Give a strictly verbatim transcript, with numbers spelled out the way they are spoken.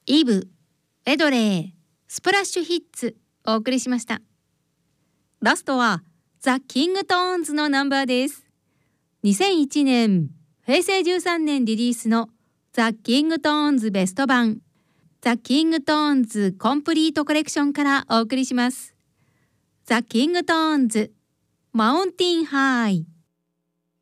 イブ、エドレー、スプラッシュヒッツお送りしました。ラストはザ・キングトーンズのナンバーです。にせんいちねん、へいせいじゅうさんねんリリースのザ・キングトーンズベスト版ザ・キングトーンズコンプリートコレクションからお送りします。ザ・キングトーンズマウンティンハイ。